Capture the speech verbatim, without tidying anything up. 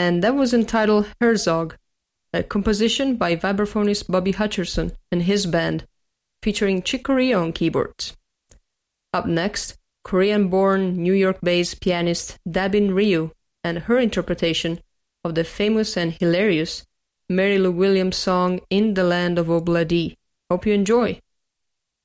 and that was entitled Herzog, a composition by vibraphonist Bobby Hutcherson and his band, featuring Chick Corea on keyboards. Up next, Korean-born, New York-based pianist Dabin Ryu and her interpretation of the famous and hilarious Mary Lou Williams song In the Land of Obladi. Hope you enjoy!